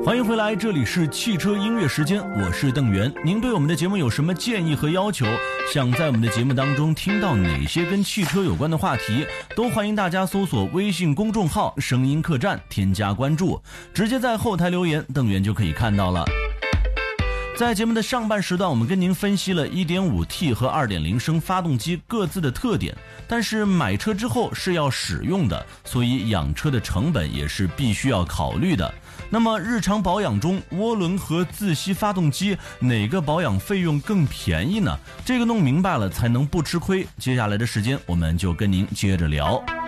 欢迎回来，这里是汽车音乐时间，我是邓源。您对我们的节目有什么建议和要求？想在我们的节目当中听到哪些跟汽车有关的话题，都欢迎大家搜索微信公众号声音客栈，添加关注，直接在后台留言，邓源就可以看到了。在节目的上半时段，我们跟您分析了 1.5T 和 2.0 升发动机各自的特点，但是买车之后是要使用的，所以养车的成本也是必须要考虑的。那么日常保养中，涡轮和自吸发动机哪个保养费用更便宜呢？这个弄明白了才能不吃亏。接下来的时间我们就跟您接着聊。